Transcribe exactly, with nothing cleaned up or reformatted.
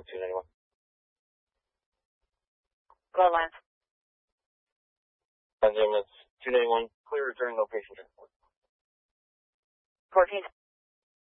two ninety-one. Go on, Lance. Ambulance two ninety-one, clear return, no patient transport. fourteen